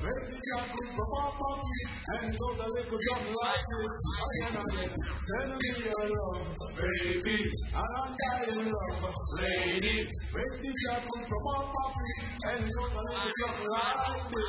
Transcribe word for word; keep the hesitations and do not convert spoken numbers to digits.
Raising chocolate from our pocket, and so the liquor just like it. Again, again, send me your love, baby, and I'm dying love, lady. Raising chocolate from our pocket, and so the liquor just like it.